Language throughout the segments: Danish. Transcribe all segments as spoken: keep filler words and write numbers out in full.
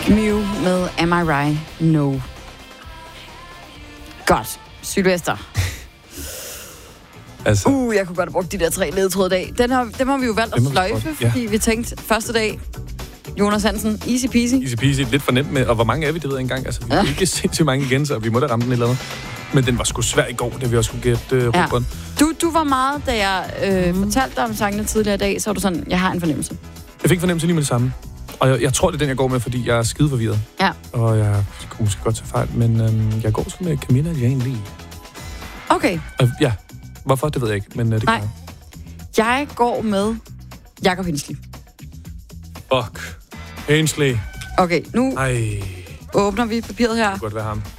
Mew med Am I Right? No. Godt. Sylvester. Altså. Uh, jeg kunne godt have brugt de der tre ledetråde i dag. Den har, dem har vi jo valgt at sløjfe, ja. Fordi vi tænkte, første dag, Jonas Hansen, easy peasy. Easy peasy, lidt for nemt med, og hvor mange er vi, det ved jeg ikke engang. Altså, vi er ja. ikke sindssygt mange igen, så vi må da ramme den et eller andet. Men den var sgu svær i går, da vi også skulle gætte øh, ja. Robben. Du, du var meget, da jeg øh, mm. fortalte dig om sangene tidligere i dag, så var du sådan, jeg har en fornemmelse. Jeg fik fornemmelse lige med det samme. Og jeg, jeg tror, det er den, jeg går med, fordi jeg er skide forvirret. Ja. Og jeg kunne måske godt tage fejl, men øhm, jeg går sgu med Camilla Jane Lee. Okay. Øh, ja. Hvorfor, det ved jeg ikke, men øh, det Nej. kan jeg. Jeg går med Jakob Hinsley. Fuck. Hinsley. Okay, nu Ej. åbner vi papiret her. Det kunne godt være ham.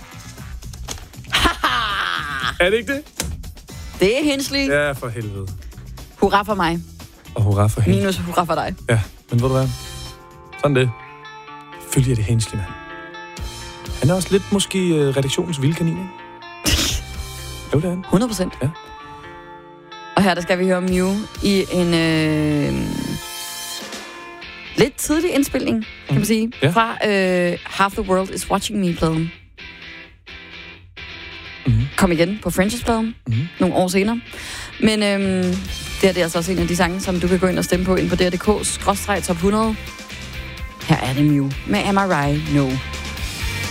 Er det ikke det? Det er Hinsley. Ja, for helvede. Hurra for mig. Og hurra for hende. Minus hurra for dig. Ja, men ved du hvad? Sådan det. Følger jeg det Hinsley, mand. Han er også lidt måske uh, redaktionens vildkanin, ikke? Jo, det er han. hundrede procent. Ja. Og her der skal vi høre Mew i en øh, lidt tidlig indspilning, kan mm. man sige, ja. fra øh, Half the World is Watching Me-pladen. Mm. Kom igen på Frenches-pladen, mm. nogle år senere. Men øh, det er det altså også en af de sange, som du kan gå ind og stemme på ind på D R punktum D K skråstreg top hundrede. Her er det Mew med Am I Right? No.